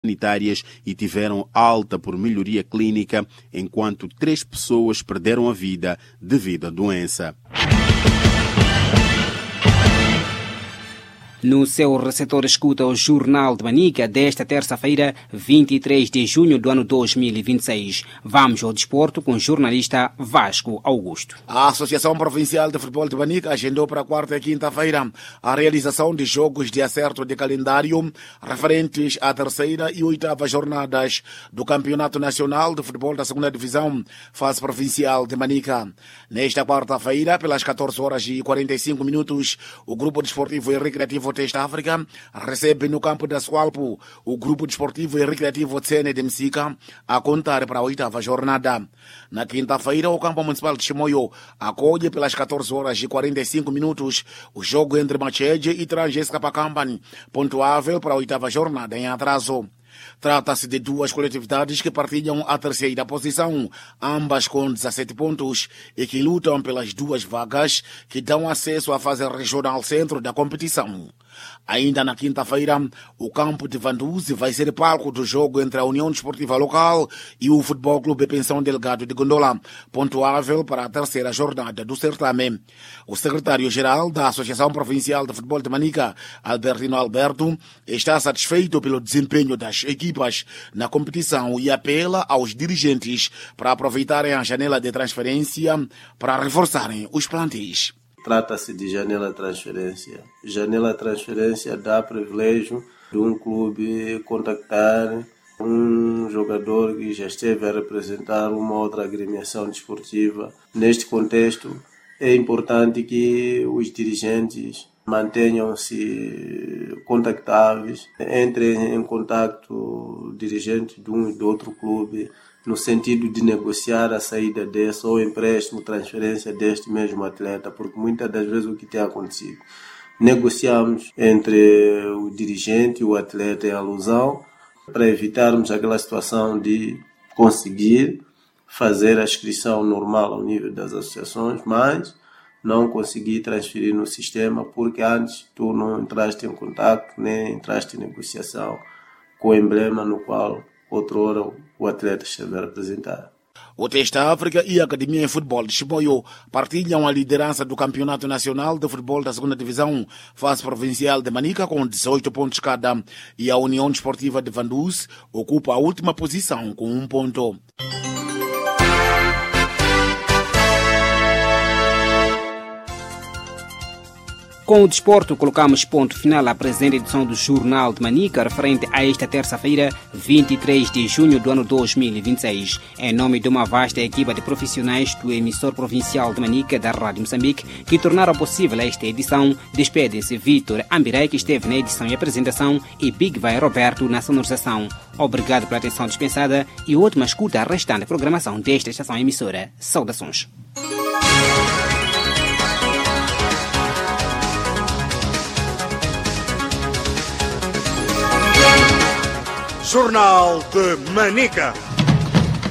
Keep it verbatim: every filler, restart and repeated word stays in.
sanitárias e tiveram alta por melhoria clínica, enquanto três pessoas perderam a vida devido à doença. No seu receptor escuta o Jornal de Manica desta terça-feira, vinte e três de junho do ano dois mil e vinte e seis. Vamos ao desporto com o jornalista Vasco Augusto. A Associação Provincial de Futebol de Manica agendou para quarta e quinta-feira a realização de jogos de acerto de calendário referentes à terceira e oitava jornadas do Campeonato Nacional de Futebol da segunda Divisão, fase provincial de Manica. Nesta quarta-feira, pelas catorze horas e quarenta e cinco minutos, o Grupo Desportivo e Recreativo Testa África recebe no campo da Sualpo o Grupo Desportivo e Recreativo Tsene de Msika a contar para a oitava jornada. Na quinta-feira, o campo municipal de Chimoio acolhe pelas catorze horas e quarenta e cinco minutos o jogo entre Machede e Transjesca Pacamban, pontuável para a oitava jornada em atraso. Trata-se de duas coletividades que partilham a terceira posição, ambas com dezassete pontos, e que lutam pelas duas vagas que dão acesso à fase regional centro da competição. Ainda na quinta-feira, o campo de Vanduzi vai ser palco do jogo entre a União Desportiva Local e o Futebol Clube Pensão Delgado de Gondola, pontuável para a terceira jornada do certame. O secretário-geral da Associação Provincial de Futebol de Manica, Albertino Alberto, está satisfeito pelo desempenho das equipas na competição e apela aos dirigentes para aproveitarem a janela de transferência para reforçarem os plantéis. Trata-se de janela de transferência. Janela de transferência dá privilégio de um clube contactar um jogador que já esteve a representar uma outra agremiação desportiva. Neste contexto, é importante que os dirigentes mantenham-se contactáveis, entrem em contato dirigentes de um e do outro clube, no sentido de negociar a saída desse ou empréstimo, transferência deste mesmo atleta, porque muitas das vezes o que tem acontecido, negociamos entre o dirigente e o atleta em alusão para evitarmos aquela situação de conseguir fazer a inscrição normal ao nível das associações, mas não conseguir transferir no sistema porque antes tu não entraste em contato, nem entraste em negociação com o emblema no qual outrora o atleta esteve a representar. O Testa África e a Academia em Futebol de Chimoio partilham a liderança do Campeonato Nacional de Futebol da segunda Divisão, fase provincial de Manica, com dezoito pontos cada, e a União Desportiva de Vanduz ocupa a última posição com um ponto. Com o desporto, colocamos ponto final à presente edição do Jornal de Manica, referente a esta terça-feira, vinte e três de junho do ano dois mil e vinte e seis. Em nome de uma vasta equipa de profissionais do emissor provincial de Manica da Rádio Moçambique, que tornaram possível esta edição, despede-se Vítor Ambirei, que esteve na edição e apresentação, e Big Vai Roberto na sonorização. Obrigado pela atenção dispensada e ótima escuta à restante programação desta estação emissora. Saudações. Jornal de Manica.